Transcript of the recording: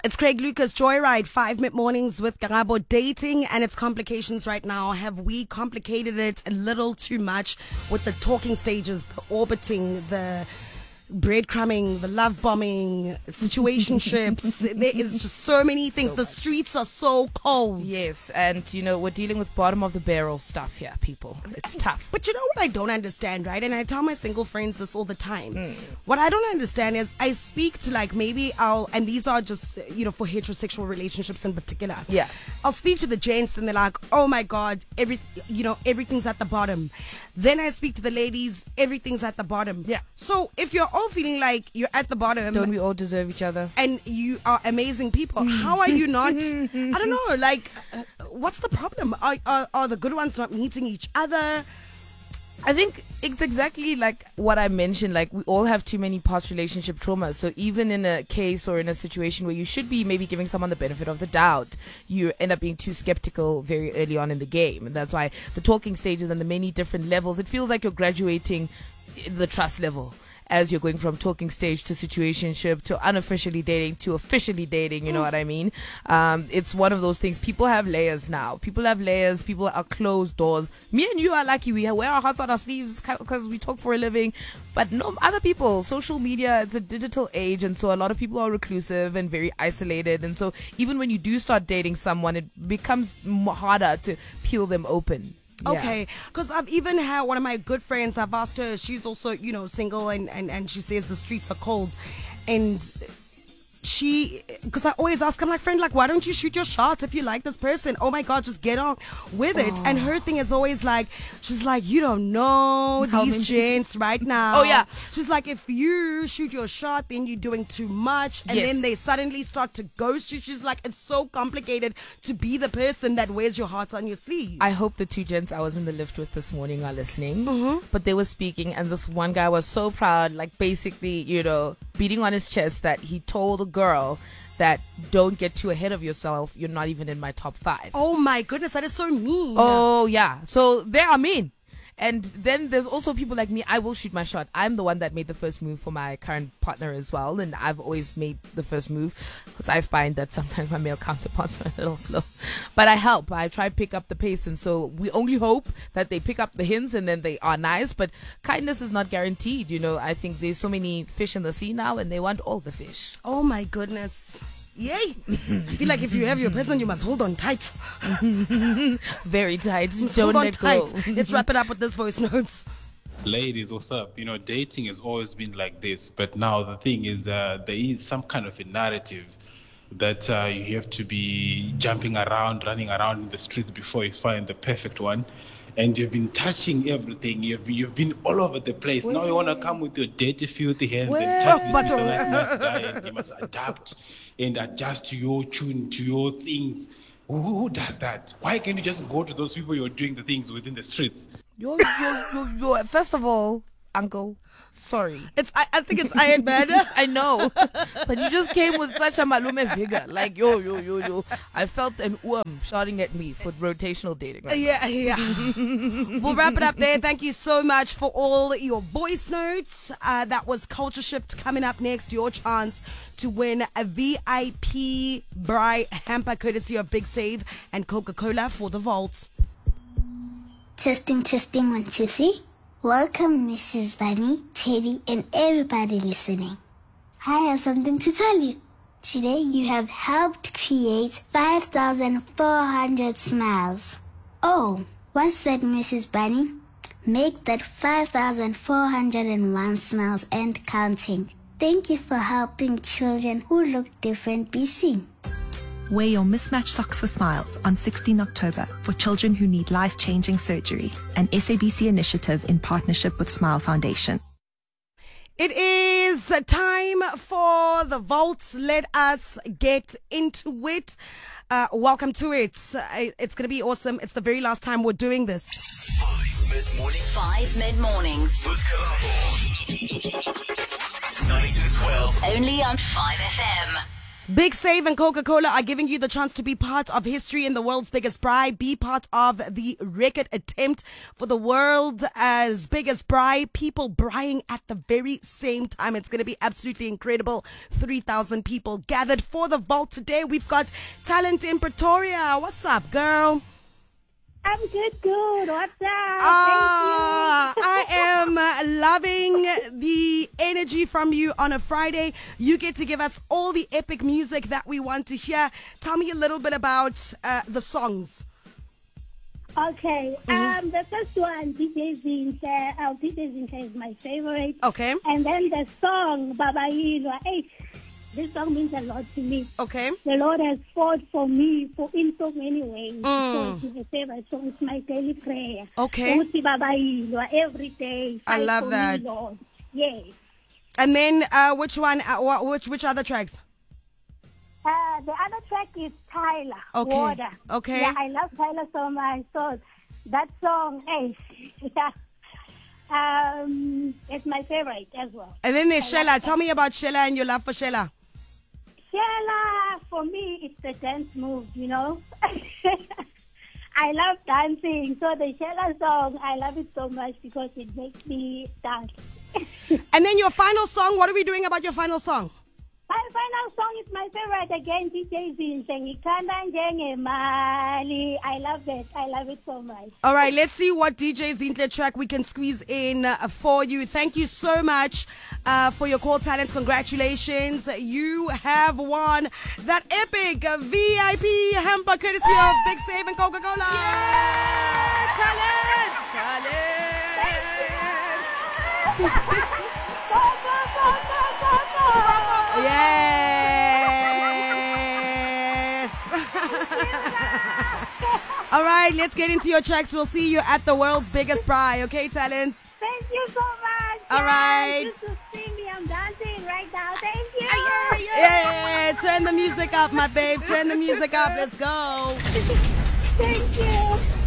It's Craig Lucas, Joyride, 5 mid-mornings with Karabo. Dating and its complications right now. Have we complicated it a little too much with the talking stages, the orbiting, the breadcrumbing, the love bombing, situationships? There is just so many things. The streets are so cold. Yes, and we're dealing with bottom of the barrel stuff here, people. It's tough. But you know what I don't understand, right? And I tell my single friends this all the time. What I don't understand is I speak to and these are just, for heterosexual relationships in particular. Yeah. I'll speak to the gents and they're like, oh my God, everything's at the bottom. Then I speak to the ladies, everything's at the bottom. Yeah. So if you're all feeling like you're at the bottom. Don't we all deserve each other? And you are amazing people. How are you not? I don't know. What's the problem? Are the good ones not meeting each other? I think it's exactly like what I mentioned. Like, we all have too many past relationship trauma. So even in a case or in a situation where you should be maybe giving someone the benefit of the doubt, you end up being too skeptical very early on in the game. And that's why the talking stages and the many different levels, it feels like you're graduating the trust level as you're going from talking stage to situationship to unofficially dating to officially dating, you know what I mean? It's one of those things. People have layers now. People have layers. People are closed doors. Me and you are lucky. We wear our hearts on our sleeves because we talk for a living. But no other people. Social media, it's a digital age. And so a lot of people are reclusive and very isolated. And so even when you do start dating someone, it becomes harder to peel them open. Yeah. Okay, because I've even had one of my good friends, I've asked her, she's also, single, and she says the streets are cold. And because I always ask, I'm like, friend, why don't you shoot your shots if you like this person? Oh my God, just get on with it. And her thing is always she's like, you don't know these gents right now. Oh yeah. She's like, if you shoot your shot, then you're doing too much. And then they suddenly start to ghost you. She's like, it's so complicated to be the person that wears your heart on your sleeve. I hope the two gents I was in the lift with this morning are listening. But they were speaking, and this one guy was so proud, basically, beating on his chest that he told a girl that don't get too ahead of yourself. You're not even in my top 5. Oh my goodness, that is so mean. Oh yeah. So they are mean. And then there's also people like me. I will shoot my shot. I'm the one that made the first move for my current partner as well. And I've always made the first move because I find that sometimes my male counterparts are a little slow. But I help. I try to pick up the pace. And so we only hope that they pick up the hints and then they are nice. But kindness is not guaranteed. I think there's so many fish in the sea now and they want all the fish. Oh my goodness. Yay! I feel like if you have your person, you must hold on tight. Very tight. Don't let go. Let's wrap it up with this voice notes. Ladies, what's up? Dating has always been like this, but now the thing is, there is some kind of a narrative that you have to be jumping around, running around in the streets before you find the perfect one. And you've been touching everything. You've been all over the place. Now you want to come with your dirty, filthy hands and touch with Mr. Nice guy, and you must adapt and adjust to your tune, to your things. Who does that? Why can't you just go to those people you're doing the things within the streets? Yo. First of all, uncle, sorry. I think it's Iron Man. I know. But you just came with such a malume figure. Yo. I felt an shouting at me for rotational dating. Right yeah. We'll wrap it up there. Thank you so much for all your voice notes. That was Culture Shift. Coming up next, your chance to win a VIP Braai hamper courtesy of Big Save and Coca-Cola for the vaults. Testing, 1, 2, 3. Welcome, Mrs. Bunny, Teddy, and everybody listening. I have something to tell you. Today you have helped create 5,400 smiles. Oh, what's that, Mrs. Bunny? Make that 5,401 smiles and counting. Thank you for helping children who look different be seen. Wear your mismatched socks for smiles on 16 October for children who need life-changing surgery, an SABC initiative in partnership with Smile Foundation. It is time for the vaults. Let us get into it. Welcome to it. It's going to be awesome. It's the very last time we're doing this. 5 mid-mornings with Karabo. 9 to 12. only on 5FM. Big Save and Coca-Cola are giving you the chance to be part of history in the world's biggest braai. Be part of the record attempt for the world's biggest braai. People braaiing at the very same time. It's going to be absolutely incredible. 3,000 people gathered for the vault today. We've got talent in Pretoria. What's up, girl? I'm good. What's up? I am loving the energy from you on a Friday. You get to give us all the epic music that we want to hear. Tell me a little bit about the songs. Okay. The first one, DJ Zinhle. DJ Zinhle is my favorite. Okay. And then the song, Baba Yilwa. This song means a lot to me. Okay. The Lord has fought for me in so many ways. So it's a favorite song. It's my daily prayer. Okay. Baba Yilwa every day. I love for that. Me, Lord. Yes. And then which one? Which other tracks? The other track is Tyler. Okay. Water. Okay. Yeah, I love Tyler so much. So that song, it's my favorite as well. And then there's Shella. Tell me about Shella and your love for Shella. Shella, for me, it's the dance move, you know. I love dancing. So the Shella song, I love it so much because it makes me dance. And then your final song, what are we doing about your final song? My final song is my favorite again, DJ Zinhle. I love it. I love it so much. All right, let's see what DJ Zinhle track we can squeeze in for you. Thank you so much for your call, talent. Congratulations. You have won that epic VIP hamper courtesy of Big Save and Coca-Cola. Yeah! Talent! Yes. All right, let's get into your tracks. We'll see you at the world's biggest braai. Okay, talents? Thank you so much. All right. Just to see me, I'm dancing right now. Thank you. Yeah, turn the music up, my babe. Turn the music up. Let's go. Thank you.